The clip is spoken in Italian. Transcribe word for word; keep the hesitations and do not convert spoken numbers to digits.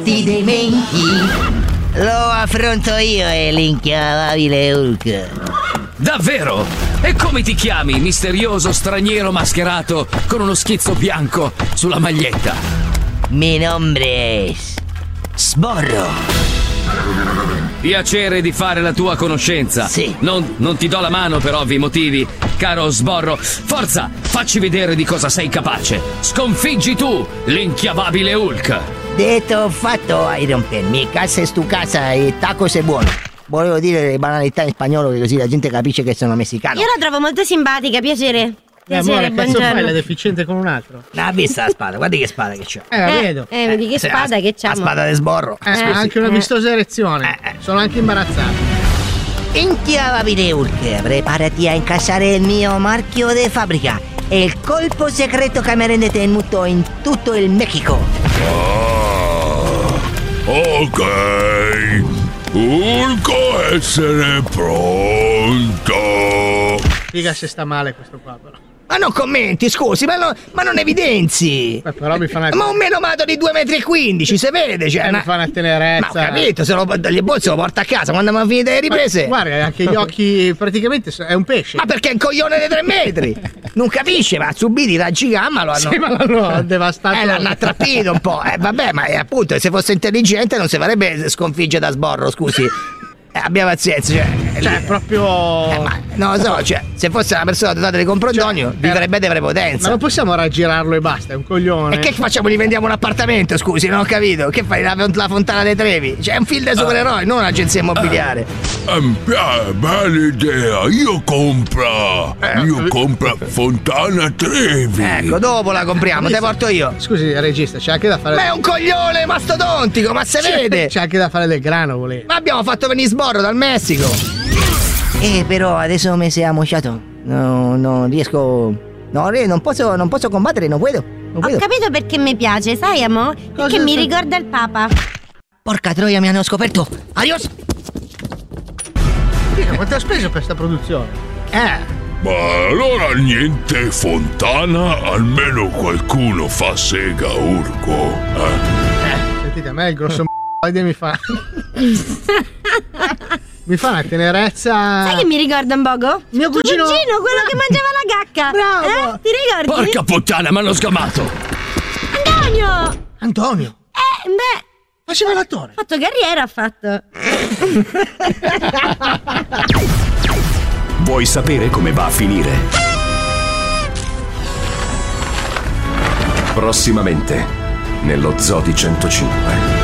tutti dei menti. Lo affronto io e l'inchiamabile Hulk. Davvero? E come ti chiami, misterioso straniero mascherato con uno schizzo bianco sulla maglietta? Mi nombre es Sborro. Piacere di fare la tua conoscenza. Sì. Non, non ti do la mano per ovvi motivi, caro Sborro. Forza, facci vedere di cosa sei capace. Sconfiggi tu l'inchiamabile Hulk. Detto fatto, Iron Man. Mi casa es tu casa e tacos è buono. Volevo dire le banalità in spagnolo che così la gente capisce che sono messicano. Io la trovo molto simpatica, piacere. Eh, amore, cazzo fai la deficiente con un altro? Non ha vista la spada, guardi che spada che c'ha. Eh, la vedo. Eh, vedi che Se- spada la- che c'ha. La spada di Sborro. Eh, ha anche una vistosa erezione. Eh, eh. Sono anche imbarazzato. Inchiamabile Hulk, preparati a incassare il mio marchio di fabbrica. È il colpo segreto che mi rende tenuto in tutto il Messico. Ah, ok. Hulk essere pronto. Figa se sta male questo qua però. Ma non commenti, scusi, ma, no- ma non evidenzi. Eh, però mi fa una... Ma un menomato di due metri e quindici, si vede, cioè. Eh, una- mi fa una tenerezza. Ma ho capito, se lo, gli bolsi lo porta a casa quando abbiamo finito le riprese. Guarda, anche gli occhi praticamente so- è un pesce. Ma perché è un coglione di tre metri? Non capisce, ma ha subito i raggi gamma, lo hanno. Sì, ma l'hanno devastato. Eh, l'hanno attrappito un po'. Eh, vabbè, ma eh, appunto, se fosse intelligente non si farebbe sconfiggere da Sborro, scusi. Eh, abbia pazienza, cioè. Cioè, proprio. Eh, ma non lo so, cioè, se fosse una persona dotata di comprondonio, Cioè, vivrebbe di Ma prepotenza. non possiamo raggirarlo e basta, è un coglione. E che facciamo? Gli vendiamo un appartamento, scusi, non ho capito. Che fai? La, la Fontana dei Trevi? Cioè, è un film dei supereroi, non un'agenzia immobiliare. Eh, mi piace, bella idea. Io compra. Io compra Fontana Trevi. Ecco, dopo la compriamo, te porto io. Scusi, regista, c'è anche da fare. Ma è un coglione mastodontico, ma se C'è- vede? C'è anche da fare del grano, volevo. Ma abbiamo fatto venire Sborro dal Messico. Eh, però adesso mi sei ammosciato. No, non riesco. No, re, non posso, non posso combattere, non puedo. Non Ho puedo. capito perché mi piace, sai, amo? Perché mi ricorda il Papa. Porca troia, mi hanno scoperto. Adios. Figa, quanto ha speso per sta produzione? Eh. Ma allora niente Fontana, almeno qualcuno fa sega Urco. Eh? Sentite, a me il grosso m***o mi fa. Mi fa una tenerezza. Sai che mi ricorda un poco? Mio Tuo cugino- cugino, quello che mangiava la cacca. Bravo. Eh? Ti ricordi? Porca puttana, mi hanno sgamato. Antonio! Antonio, Eh, beh, faceva l'attore. ha fatto carriera, ha fatto. Vuoi sapere come va a finire? Prossimamente, nello Zoo di centocinque.